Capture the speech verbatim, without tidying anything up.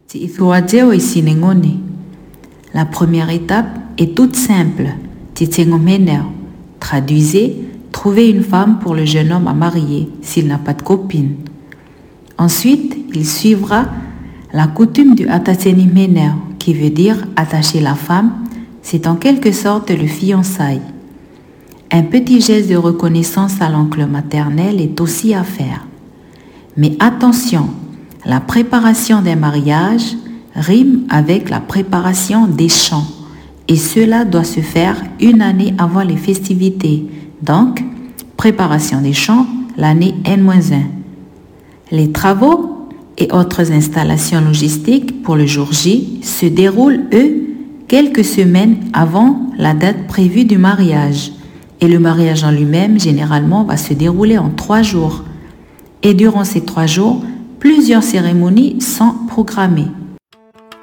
Ti'ithuajeo isinengone. La première étape est toute simple. Titsengomeneo. Traduisez, trouver une femme pour le jeune homme à marier s'il n'a pas de copine. Ensuite, il suivra la coutume du atatenimeneo, qui veut dire attacher la femme. C'est en quelque sorte le fiançailles. Un petit geste de reconnaissance à l'oncle maternel est aussi à faire. Mais attention, la préparation d'un mariage rime avec la préparation des chants et cela doit se faire une année avant les festivités. Donc, préparation des chants l'année N moins un. Les travaux et autres installations logistiques pour le jour J se déroulent, eux, quelques semaines avant la date prévue du mariage. Et le mariage en lui-même, généralement, va se dérouler en trois jours. Et durant ces trois jours, plusieurs cérémonies sont programmées.